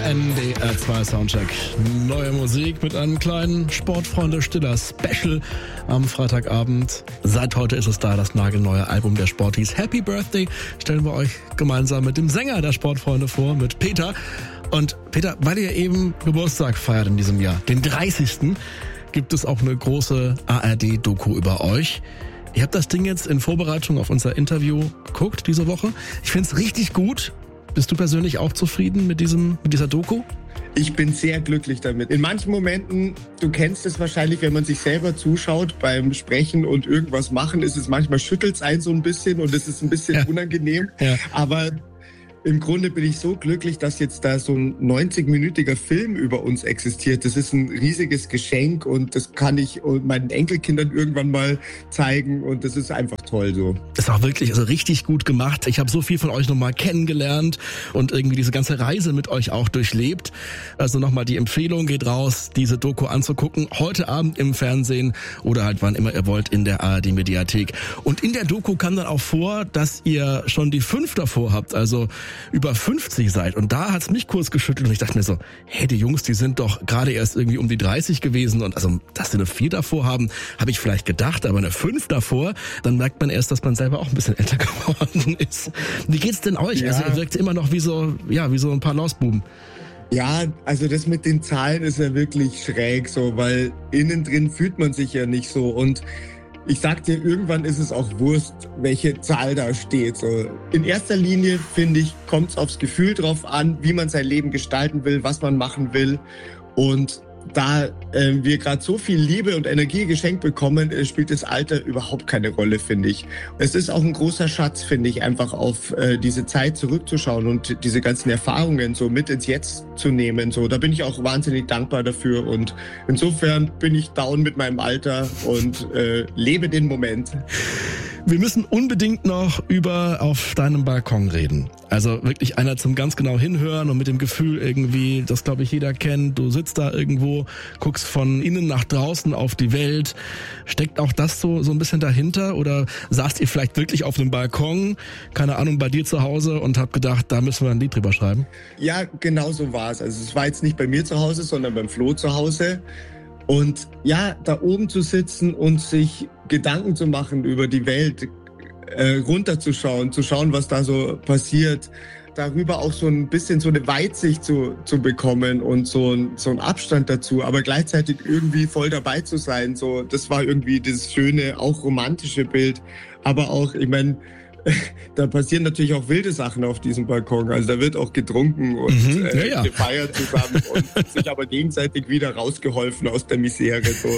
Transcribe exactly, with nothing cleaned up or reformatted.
N D R zwei Soundcheck. Neue Musik mit einem kleinen Sportfreunde-Stiller-Special am Freitagabend. Seit heute ist es da, das nagelneue Album der Sporties. Happy Birthday stellen wir euch gemeinsam mit dem Sänger der Sportfreunde vor, mit Peter. Und Peter, weil ihr eben Geburtstag feiert in diesem Jahr, den dreißigsten, gibt es auch eine große A R D-Doku über euch. Ihr habt das Ding jetzt in Vorbereitung auf unser Interview geguckt diese Woche. Ich finde es richtig gut. Bist du persönlich auch zufrieden mit diesem, mit dieser Doku? Ich bin sehr glücklich damit. In manchen Momenten, du kennst es wahrscheinlich, wenn man sich selber zuschaut beim Sprechen und irgendwas machen, ist es manchmal, schüttelt es einen so ein bisschen und es ist ein bisschen ja. unangenehm. Ja. Aber im Grunde bin ich so glücklich, dass jetzt da so ein neunzig-minütiger Film über uns existiert. Das ist ein riesiges Geschenk und das kann ich meinen Enkelkindern irgendwann mal zeigen und das ist einfach toll so. Das ist auch wirklich also richtig gut gemacht. Ich habe so viel von euch nochmal kennengelernt und irgendwie diese ganze Reise mit euch auch durchlebt. Also nochmal die Empfehlung geht raus, diese Doku anzugucken. Heute Abend im Fernsehen oder halt wann immer ihr wollt in der A R D-Mediathek. Und in der Doku kam dann auch vor, dass ihr schon die fünf davor habt, also über fünfzig seid. Und da hat's mich kurz geschüttelt und ich dachte mir so, hey, die Jungs, die sind doch gerade erst irgendwie um die dreißig gewesen und also, dass sie eine vier davor haben, habe ich vielleicht gedacht, aber eine fünf davor, dann merkt man erst, dass man selber auch ein bisschen älter geworden ist. Wie geht's denn euch? Ja. Also ihr wirkt immer noch wie so, ja, wie so ein paar Lausbuben. Ja, also das mit den Zahlen ist ja wirklich schräg so, weil innen drin fühlt man sich ja nicht so und ich sag dir, irgendwann ist es auch Wurst, welche Zahl da steht. So, in erster Linie, finde ich, kommt es aufs Gefühl drauf an, wie man sein Leben gestalten will, was man machen will. Und da äh, wir gerade so viel Liebe und Energie geschenkt bekommen, äh, spielt das Alter überhaupt keine Rolle, finde ich. Es ist auch ein großer Schatz, finde ich, einfach auf äh, diese Zeit zurückzuschauen und diese ganzen Erfahrungen so mit ins Jetzt zu nehmen. So, da bin ich auch wahnsinnig dankbar dafür und insofern bin ich down mit meinem Alter und äh, lebe den Moment. Wir müssen unbedingt noch über Auf deinem Balkon reden. Also wirklich einer zum ganz genau hinhören und mit dem Gefühl irgendwie, das glaube ich jeder kennt, du sitzt da irgendwo, guckst von innen nach draußen auf die Welt. Steckt auch das so so ein bisschen dahinter oder saßt ihr vielleicht wirklich auf einem Balkon, keine Ahnung, bei dir zu Hause und habt gedacht, da müssen wir ein Lied drüber schreiben? Ja, genau so war es. Also es war jetzt nicht bei mir zu Hause, sondern beim Flo zu Hause. Und ja, da oben zu sitzen und sich Gedanken zu machen über die Welt, äh, runterzuschauen, zu schauen, was da so passiert, darüber auch so ein bisschen so eine Weitsicht zu, zu bekommen und so ein, so ein Abstand dazu, aber gleichzeitig irgendwie voll dabei zu sein, so, das war irgendwie das schöne, auch romantische Bild, aber auch, ich meine, da passieren natürlich auch wilde Sachen auf diesem Balkon. Also da wird auch getrunken und mhm, äh, ja, ja. gefeiert zusammen und sich aber gegenseitig wieder rausgeholfen aus der Misere. So.